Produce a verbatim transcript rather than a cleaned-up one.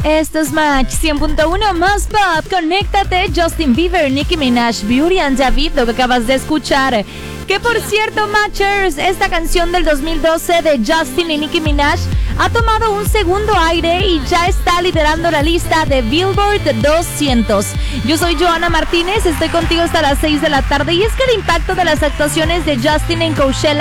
Esto es Match cien punto uno más pop. Conéctate. Justin Bieber, Nicki Minaj, Beauty and David, lo que acabas de escuchar. Que por cierto, Matchers, esta canción del dos mil doce de Justin y Nicki Minaj ha tomado un segundo aire y ya está liderando la lista de Billboard doscientos. Yo soy Joana Martínez, estoy contigo hasta las seis de la tarde y es que el impacto de las actuaciones de Justin en Coachella